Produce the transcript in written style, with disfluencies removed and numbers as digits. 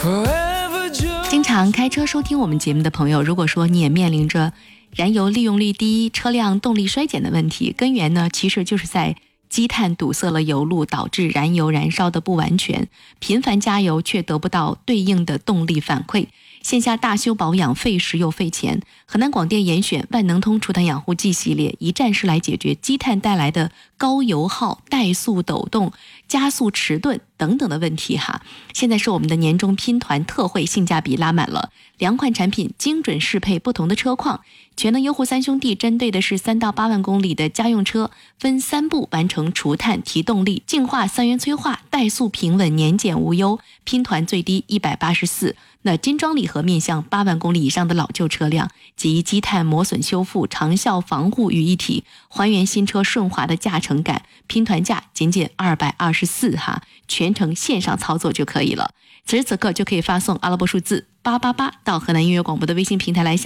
经常开车收听我们节目的朋友，如果说你也面临着燃油利用率低、车辆动力衰减的问题，根源呢其实就是在积碳堵塞了油路，导致燃油燃烧的不完全，频繁加油却得不到对应的动力反馈，线下大修保养费时又费钱。河南广电严选万能通除碳养护剂系列，一站式来解决积碳带来的高油耗、怠速抖动、加速迟钝等等的问题哈。现在是我们的年终拼团特惠，性价比拉满了，2款产品精准适配不同的车况。全能优护三兄弟针对的是3到8万公里的家用车，分3步完成除碳、提动力、净化、3元催化、怠速平稳、年检无忧，拼团最低184。那金装礼盒面向8万公里以上的老旧车辆，集积碳磨损修复、长效防护于一体，还原新车顺滑的驾乘感。拼团价仅224哈，全程线上操作就可以了。此时此刻就可以发送阿拉伯数字888到河南音乐广播的微信平台来